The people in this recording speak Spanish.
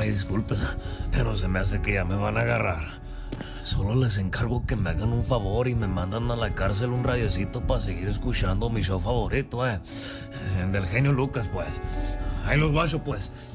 Ay, disculpen, pero se me hace que ya me van a agarrar. Solo les encargo que me hagan un favor y me mandan a la cárcel un radiocito para seguir escuchando mi show favorito, del genio Lucas, pues. Ahí los guacho, pues.